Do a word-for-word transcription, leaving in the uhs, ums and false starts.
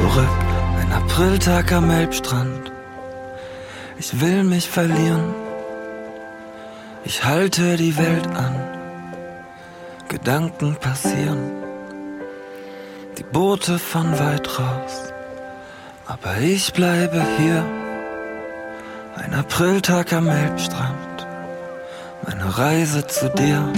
zurück, ein Apriltag am Elbstrand. Ich will mich verlieren, ich halte die Welt an. Gedanken passieren, die Boote von weit raus, aber ich bleibe hier. Ein Apriltag am Elbstrand, meine Reise zu dir.